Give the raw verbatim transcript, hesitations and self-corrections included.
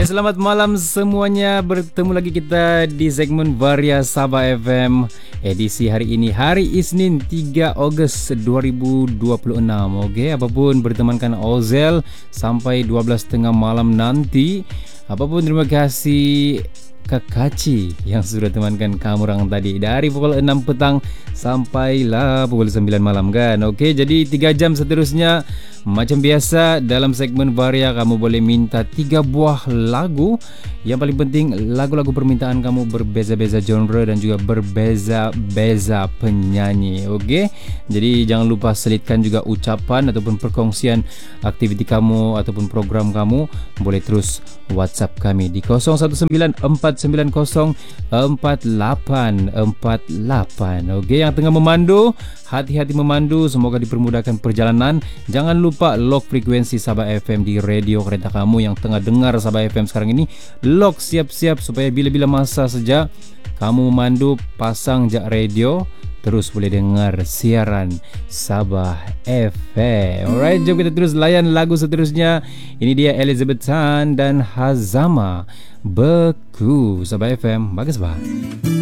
Ya, selamat malam semuanya. Bertemu lagi kita di segmen Varia Sabah F M edisi hari ini, hari Isnin tiga Ogos dua ribu dua puluh enam. Okey, apapun bertemankan Ozel sampai dua belas tiga puluh malam nanti. Apapun, terima kasih Kakaci yang sudah temankan kamu orang tadi dari pukul enam petang sampailah pukul sembilan malam kan. Okey, jadi tiga jam seterusnya macam biasa dalam segmen Varia kamu boleh minta tiga buah lagu. Yang paling penting lagu-lagu permintaan kamu berbeza-beza genre dan juga berbeza-beza penyanyi. Okey, jadi jangan lupa selitkan juga ucapan ataupun perkongsian aktiviti kamu ataupun program kamu. Boleh terus WhatsApp kami di kosong satu sembilan empat sembilan kosong empat lapan empat lapan. Okey, yang tengah memandu, hati-hati memandu, semoga dipermudahkan perjalanan. Jangan lupa lock frekuensi Sabah F M di radio kereta kamu yang tengah dengar Sabah F M sekarang ini. Lock siap-siap supaya bila-bila masa saja kamu memandu, pasang jak radio, terus boleh dengar siaran Sabah F M. Alright, jom kita terus layan lagu seterusnya. Ini dia Elizabeth Tan dan Hazama, Beku. Sabah F M, bagus bah.